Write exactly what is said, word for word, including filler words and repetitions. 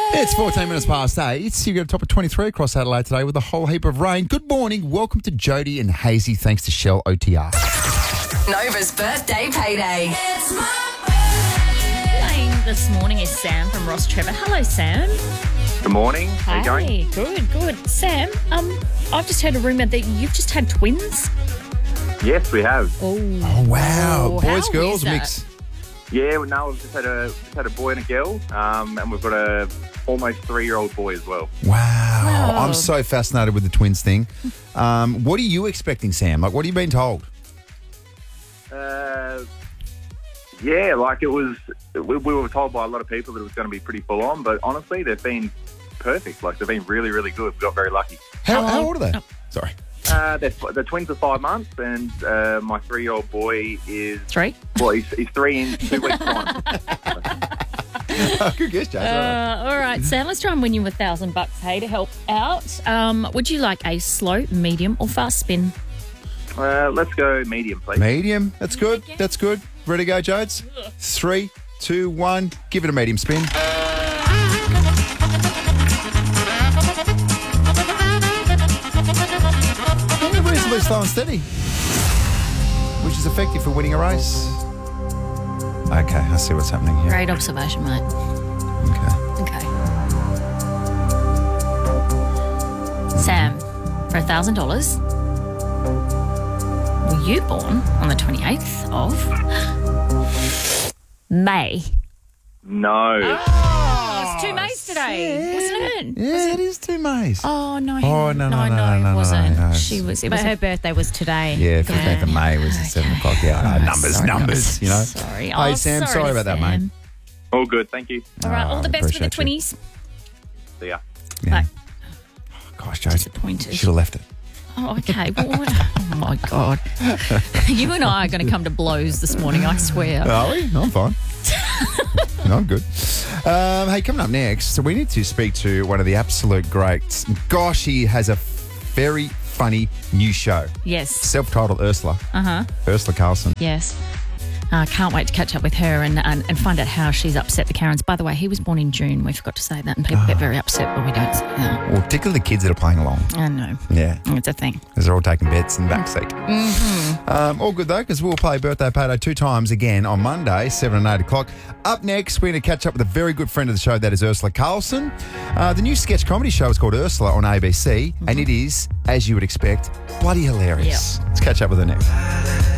It's fourteen minutes past eight. You got a top of twenty-three across Adelaide today with a whole heap of rain. Good morning. Welcome to Jody and Hazy, thanks to Shell O T R. Nova's birthday payday. It's Playing this morning is Sam from Ross Trevor. Hello, Sam. Good morning. How you going? Hey, good, good. Sam, um, I've just heard a rumour that you've just had twins. Yes, we have. Oh, Oh, wow. Oh, Boys, how girls, is that? mix. Yeah, well, now we've just had a just had a boy and a girl, um, and we've got a almost three-year-old boy as well. Wow. Wow. I'm so fascinated with the twins thing. Um, what are you expecting, Sam? Like, what have you been told? Uh, yeah, like it was. We, we were told by a lot of people that it was going to be pretty full on, but honestly, they've been perfect. Like they've been really, really good. We got very lucky. How, How how old- old are they? oh. Sorry. Uh, they're, the twins are five months, and uh, my three-year-old boy is Three? well, he's, he's three in two weeks' time. Good guess, Jay. Uh, all right, Sam, let's try and win you a thousand bucks, hey, to help out. Um, would you like a slow, medium, or fast spin? Uh, let's go medium, please. Medium. That's good. That's good. Ready to go, Jodes? Three, two, one. Give it a medium spin. Yeah, reasonably slow and steady, which is effective for winning a race. Okay, I see what's happening here. Great observation, mate. Okay. Okay. Sam, for a thousand dollars, were you born on the twenty-eighth of May? No. Oh, it's two Mays today, wasn't it? Yeah, it is two Mays. Oh, no. Oh, no, no, no, no, no, it no, wasn't. no, no. She was, it But was her a, birthday was today. Yeah, fifteenth of May was at seven o'clock. Yeah, I know. numbers, sorry, numbers, you know. Sorry. Hey, Oh, Sam, sorry about that, Sam. mate. All good, thank you. All right, all Oh, the best with the appreciate you. twenties. See ya. Yeah. Bye. Gosh, Joe, Disappointed. should have left it. Oh, okay. Well, what? Oh, my God. You and I are going to come to blows this morning, I swear. Are we? No, I'm fine. No, I'm good. Um, hey, coming up next, so we need to speak to one of the absolute greats. Gosh, he has a very funny new show. Yes. Self-titled Ursula. Uh-huh. Ursula Carlson. Yes. I uh, can't wait to catch up with her and, and, and find out how she's upset the Karens. By the way, he was born in June. We forgot to say that, and people get very upset when we don't say that. Well, particularly the kids that are playing along. I know. Yeah. It's a thing. Because they're all taking bets in the backseat. Mm-hmm. Um, all good, though, because we'll play Birthday Payday two times again on Monday, seven and eight o'clock. Up next, we're going to catch up with a very good friend of the show, that is Ursula Carlson. Uh, the new sketch comedy show is called Ursula on A B C, mm-hmm. and it is, as you would expect, bloody hilarious. Yep. Let's catch up with her next.